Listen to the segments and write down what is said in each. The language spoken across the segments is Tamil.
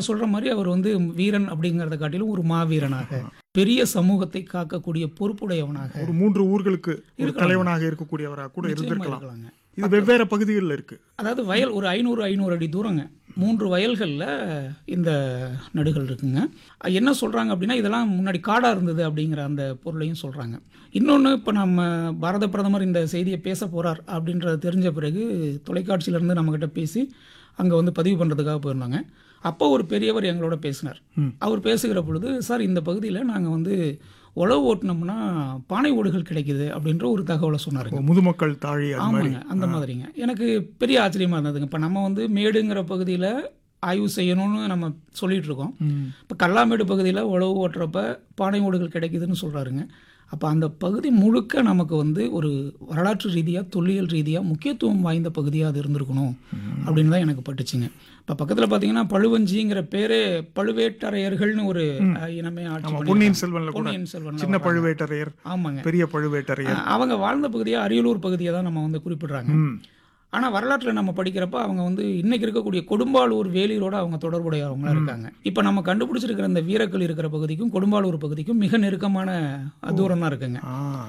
நீங்க சொல்ற மாரி அவர் வந்து வீரன் அப்படிங்கிறத காட்டிலும் ஒரு மாவீரனாக, பெரிய சமூகத்தை காக்கக்கூடிய பொறுப்புடையவனாக ஒரு 3 ஊர்களுக்கு ஒரு இருக்கலாம். தலைவனாக இருக்கக்கூடியவரா கூட நிச்சயமா இருந்திருக்கலாம். இருக்கலாங்க. இது வெவ்வேறு பகுதிகளில் இருக்கு. அதாவது வயல் ஒரு 500 அடி தூரங்க. 3 வயல்கள்ல இந்த நடுகள் இருக்குங்க. என்ன சொல்றாங்க அப்படின்னா, இதெல்லாம் முன்னாடி காடா இருந்தது அப்படிங்கிற அந்த பொருளையும் சொல்றாங்க. இன்னொன்னு, இப்ப நம்ம பாரத பிரதமர் இந்த செய்திய பேச போறார் அப்படின்றது தெரிஞ்ச பிறகு தொலைக்காட்சியில இருந்து நம்மகிட்ட பேசி அங்க வந்து பதிவு பண்றதுக்காக போயிருந்தாங்க. அப்போ ஒரு பெரியவர் எங்களோட பேசினார். அவர் பேசுகிற பொழுது, சார் இந்த பகுதியில நாங்க வந்து உழவு ஓட்டுனோம்னா பானை ஓடுகள் கிடைக்குது அப்படின்ற ஒரு தகவலை சொன்னாருங்க. முதுமக்கள் தாழி அது மாதிரி. ஆமாங்க, அந்த மாதிரிங்க. எனக்கு பெரிய ஆச்சரியமா இருந்ததுங்க. இப்போ நம்ம வந்து மேடுங்கிற பகுதியில் ஆய்வு செய்யணும்னு நம்ம சொல்லிட்டு இருக்கோம். இப்போ கல்லாமேடு பகுதியில் உழவு ஓட்டுறப்ப பானை ஓடுகள் கிடைக்குதுன்னு சொல்கிறாருங்க. அப்போ அந்த பகுதி முழுக்க நமக்கு வந்து ஒரு வரலாற்று ரீதியாக, தொல்லியல் ரீதியாக முக்கியத்துவம் வாய்ந்த பகுதியாக அது இருந்திருக்கணும் அப்படின்னு தான் எனக்கு பட்டுச்சுங்க. இப்போ பக்கத்தில் பார்த்தீங்கன்னா பழுவஞ்சிங்கிற பேரே பழுவேட்டரையர்கள்னு ஒரு இனமே ஆட்சி பொன்னியின் செல்வன்ல கூட பொன்னியின் செல்வன் சின்ன பழுவேட்டரையர், ஆமாங்க, பெரிய பழுவேட்டரையர், அவங்க வாழ்ந்த பகுதியாக அரியலூர் பகுதியை தான் நம்ம வந்து குறிப்பிடுறாங்க. ஆனால் வரலாற்றில் நம்ம படிக்கிறப்ப அவங்க வந்து இன்னைக்கு இருக்கக்கூடிய கொடும்பாலூர் வேலியோட அவங்க தொடர்புடையவங்களா இருக்காங்க. இப்போ நம்ம கண்டுபிடிச்சிருக்கிற இந்த வீரக்கல் இருக்கிற பகுதிக்கும் கொடும்பாலூர் பகுதிக்கும் மிக நெருக்கமான தூரம் தான் இருக்குங்க.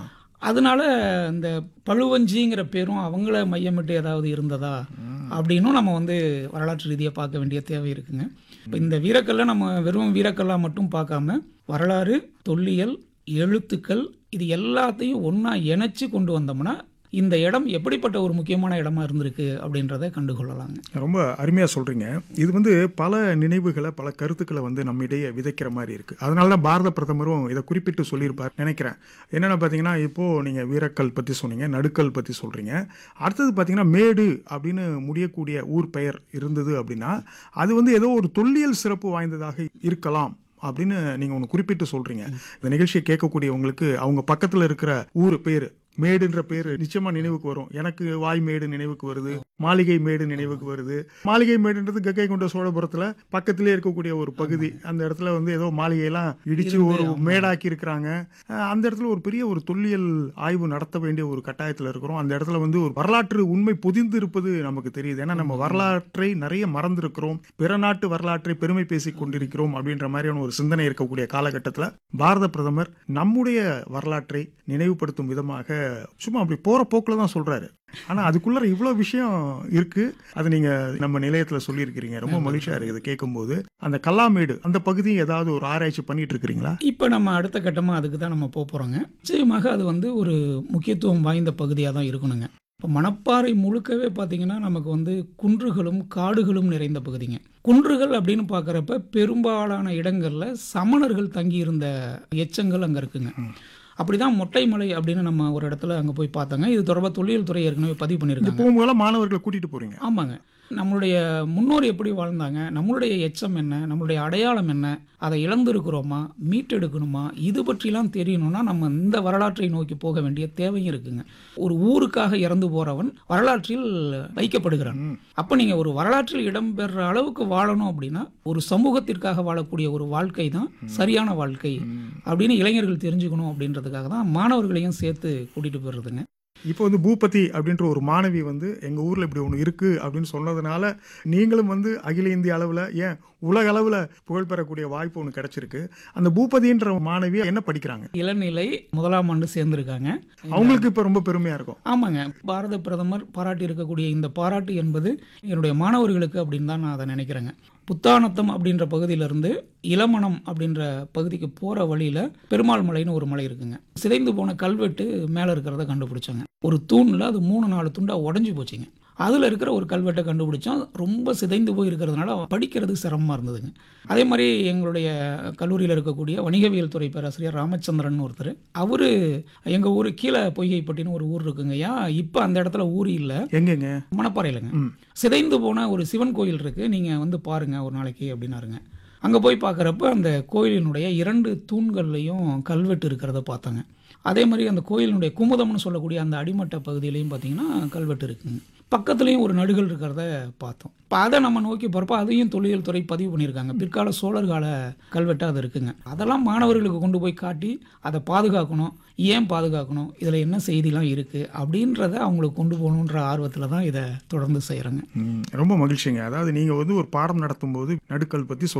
அதனால இந்த பழுவஞ்சிங்கிற பேரும் அவங்கள மையமிட்டு ஏதாவது இருந்ததா அப்படின்னும் நம்ம வந்து வரலாற்று ரீதியாக பார்க்க வேண்டிய தேவை இருக்குங்க. இப்போ இந்த வீரக்கல்லை நம்ம வெறும் வீரக்கல்லாக மட்டும் பார்க்காம வரலாறு, தொல்லியல், எழுத்துக்கள் இது எல்லாத்தையும் ஒன்றா இணைச்சி கொண்டு வந்தோம்னா இந்த இடம் எப்படிப்பட்ட ஒரு முக்கியமான இடமா இருந்திருக்கு அப்படின்றத கண்டுகொள்ளலாங்க. ரொம்ப அருமையாக சொல்கிறீங்க. இது வந்து பல நினைவுகளை, பல கருத்துக்களை வந்து நம்மிடையே விதைக்கிற மாதிரி இருக்குது. அதனால தான் பாரத பிரதமரும் இதை குறிப்பிட்டு சொல்லியிருப்பார் நினைக்கிறேன். என்னென்ன பார்த்தீங்கன்னா, இப்போது நீங்கள் வீரக்கல் பற்றி சொன்னீங்க, நடுக்கல் பற்றி சொல்கிறீங்க. அடுத்தது பார்த்தீங்கன்னா மேடு அப்படின்னு முடியக்கூடிய ஊர் பெயர் இருந்தது அப்படின்னா அது வந்து ஏதோ ஒரு தொல்லியல் சிறப்பு வாய்ந்ததாக இருக்கலாம் அப்படின்னு நீங்கள் ஒன்று குறிப்பிட்டு சொல்கிறீங்க. இந்த நிகழ்ச்சியை கேட்கக்கூடியவங்களுக்கு அவங்க பக்கத்தில் இருக்கிற ஊர் பேர் மேடுன்ற பேர் நிச்சயமா நினைவுக்கு வரும். எனக்கு வாய்மேடு நினைவுக்கு வருது, மாளிகை மேடு நினைவுக்கு வருது. மாளிகை மேடுன்றது கங்கை கொண்ட சோழபுரத்துல பக்கத்திலே இருக்கக்கூடிய ஒரு பகுதி. அந்த இடத்துல வந்து ஏதோ மாளிகையெல்லாம் இடிச்சு ஒரு மேடாக்கி இருக்கிறாங்க. அந்த இடத்துல ஒரு பெரிய ஒரு தொல்லியல் ஆய்வு நடத்த வேண்டிய ஒரு கட்டாயத்துல இருக்கிறோம். அந்த இடத்துல வந்து ஒரு வரலாற்று உண்மை பொதிந்து இருப்பது நமக்கு தெரியுது. ஏன்னா நம்ம வரலாற்றை நிறைய மறந்திருக்கிறோம், பிற நாட்டு வரலாற்றை பெருமை பேசிக் கொண்டிருக்கிறோம் அப்படின்ற மாதிரியான ஒரு சிந்தனை இருக்கக்கூடிய காலகட்டத்துல பாரத பிரதமர் நம்முடைய வரலாற்றை நினைவுபடுத்தும் விதமாக சும்மா அப்படி போற போக்குல தான் சொல்றாரு. ஆனா அதுக்குள்ள இவ்வளவு விஷயம் இருக்கு. அது நீங்க நம்ம நிலையத்துல சொல்லியிருக்கிறீங்க. ரொம்ப மகிழ்ச்சியா இருக்குது கேட்கும்போது. அந்த கல்லாமேடு அந்த பகுதி ஏதாவது ஒரு ஆராய்ச்சி பண்ணிட்டு இருக்கிறீங்களா? இப்போ நம்ம அடுத்த கட்டமா அதுக்கு தான் நம்ம போறோங்க. நிச்சயமாக அது வந்து ஒரு முக்கியத்துவம் வாய்ந்த பகுதியாக தான் இருக்கணுங்க. இப்போ மணப்பாறை முழுக்கவே பார்த்தீங்கன்னா நமக்கு வந்து குன்றுகளும் காடுகளும் நிறைந்த பகுதிங்க. குன்றுகள் அப்படின்னு பார்க்குறப்ப பெரும்பாலான இடங்களில் சமணர்கள் தங்கியிருந்த எச்சங்கள் அங்கே இருக்குங்க. அப்படிதான் மொட்டைமலை அப்படின்னு நம்ம ஒரு இடத்துல அங்கே போய் பார்த்தாங்க. இது தொடர்பாக தொல்லியல் துறை ஏற்கனவே பதிவு பண்ணியிருக்காங்க. போகும்போது மாணவர்களை கூட்டிட்டு போறீங்க. ஆமாங்க. நம்மளுடைய முன்னோர் எப்படி வாழ்ந்தாங்க, நம்மளுடைய எச்சம் என்ன, நம்மளுடைய அடையாளம் என்ன, அதை இழந்திருக்கிறோமா, மீட்டெடுக்கணுமா, இது பற்றிலாம் தெரியணும்னா நம்ம இந்த வரலாற்றை நோக்கி போக வேண்டிய தேவையும் இருக்குங்க. ஒரு ஊருக்காக இறந்து போறவன் வரலாற்றில் வைக்கப்படுகிறான். அப்போ நீங்கள் ஒரு வரலாற்றில் இடம்பெற அளவுக்கு வாழணும் அப்படின்னா ஒரு சமூகத்திற்காக வாழக்கூடிய ஒரு வாழ்க்கை தான் சரியான வாழ்க்கை அப்படின்னு இளைஞர்கள் தெரிஞ்சுக்கணும் அப்படின்றதுக்காக தான் மாணவர்களையும் சேர்த்து கூட்டிட்டு போயிடுறதுங்க. இப்போ வந்து பூபதி அப்படின்ற ஒரு மாணவி வந்து எங்கள் ஊரில் இப்படி ஒன்று இருக்குது அப்படின்னு சொன்னதுனால நீங்களும் வந்து அகில இந்திய அளவில், ஏன் உலக அளவில் புகழ்பெறக்கூடிய வாய்ப்பு ஒன்று கிடைச்சிருக்கு. அந்த பூபதின்ற மாணவி என்ன படிக்கிறாங்க? இளநிலை 1ஆம் ஆண்டு சேர்ந்திருக்காங்க. அவங்களுக்கு இப்போ ரொம்ப பெருமையாக இருக்கும். ஆமாங்க. பாரத பிரதமர் பாராட்டி இருக்கக்கூடிய இந்த பாராட்டு என்பது என்னுடைய மாணவர்களுக்கு அப்படின்னு தான் நான் அதை நினைக்கிறேங்க. புத்தானத்தம் அப்படின்ற பகுதியிலிருந்து இளமணம் அப்படின்ற பகுதிக்கு போகிற வழியில் பெருமாள் மலைன்னு ஒரு மலை இருக்குங்க. சிதைந்து போன கல்வெட்டு மேலே இருக்கிறத கண்டுபிடிச்சாங்க. ஒரு தூணில் அது 3-4 துண்டாக உடஞ்சி போச்சுங்க. அதில் இருக்கிற ஒரு கல்வெட்டை கண்டுபிடிச்சோம். ரொம்ப சிதைந்து போய் இருக்கிறதுனால படிக்கிறது சிரமமாக இருந்ததுங்க. அதே மாதிரி எங்களுடைய கல்லூரியில் இருக்கக்கூடிய வணிகவியல் துறை பேராசிரியர் ராமச்சந்திரன் ஒருத்தர், அவர் எங்கள் ஊர் கீழே பொய்கைப்பட்டின்னு ஒரு ஊர் இருக்குங்கய்யா. இப்போ அந்த இடத்துல ஊர் இல்லை. எங்கெங்க? மணப்பாறையிலங்க. சிதைந்து போன ஒரு சிவன் கோயில் இருக்குது, நீங்கள் வந்து பாருங்கள் ஒரு நாளைக்கு அப்படின்னாருங்க. அங்கே போய் பார்க்குறப்ப அந்த கோயிலினுடைய 2 தூண்கள்லையும் கல்வெட்டு இருக்கிறத பார்த்தாங்க. அதே மாதிரி அந்த கோயிலினுடைய குமுதம்னு சொல்லக்கூடிய அந்த அடிமட்ட பகுதியிலையும் பார்த்தீங்கன்னா கல்வெட்டு இருக்குங்க. பக்கத்துலேயும் ஒரு நடுகள் இருக்கிறத பார்த்தோம். இப்போ அதை நம்ம நோக்கி போகிறப்ப அதையும் தொல்லியல் துறை பதிவு பண்ணியிருக்காங்க. பிற்கால சோழர் கால கல்வெட்டாக அது இருக்குங்க. அதெல்லாம் மாணவர்களுக்கு கொண்டு போய் காட்டி அதை பாதுகாக்கணும், ஏன் பாதுகாக்கணும், இதில் என்ன செய்திலாம் இருக்குது அப்படின்றத அவங்களுக்கு கொண்டு போகணுன்ற ஆர்வத்தில் தான் இதை தொடர்ந்து செய்கிறேங்க. ரொம்ப மகிழ்ச்சிங்க. அதாவது நீங்கள் வந்து ஒரு பாடம் நடத்தும் போது நடுக்கல் பற்றி